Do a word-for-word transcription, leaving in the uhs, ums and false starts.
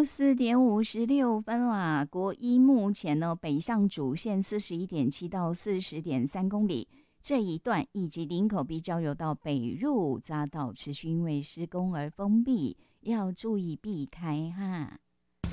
四点五十六分啦。国一目前呢，北向主线四十一点七到四十点三公里这一段，以及林口必交流道北入匝道持续因为施工而封闭，要注意避开哈。